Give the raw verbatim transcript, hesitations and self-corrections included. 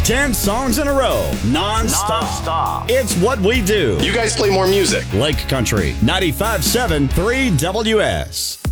ten songs in a row, non-stop. Non-stop. It's what we do. You guys play more music. Lake Country, ninety-five point seven, three W S.